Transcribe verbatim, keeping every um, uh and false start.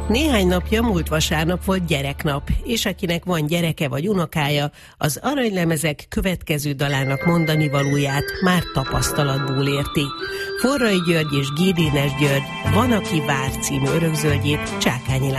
Néhány napja, múlt vasárnap volt gyereknap, és akinek van gyereke vagy unokája, az Aranylemezek következő dalának mondani valóját már tapasztalatból érti. Forrai György és Gédénes György Van, aki vár című örökzöldjét Csákányi